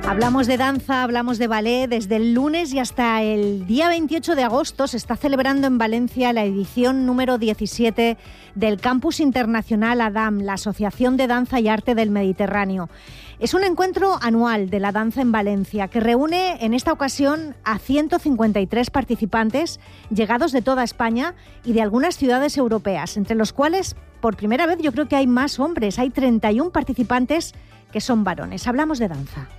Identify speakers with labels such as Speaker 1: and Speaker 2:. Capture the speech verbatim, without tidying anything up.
Speaker 1: Hablamos de danza, hablamos de ballet. Desde el lunes y hasta el día veintiocho de agosto se está celebrando en Valencia la edición número diecisiete del Campus Internacional ADAM, la Asociación de Danza y Arte del Mediterráneo. Es un encuentro anual de la danza en Valencia que reúne en esta ocasión a ciento cincuenta y tres participantes llegados de toda España y de algunas ciudades europeas, entre los cuales por primera vez yo creo que hay más hombres. Hay treinta y uno participantes que son varones. Hablamos de danza.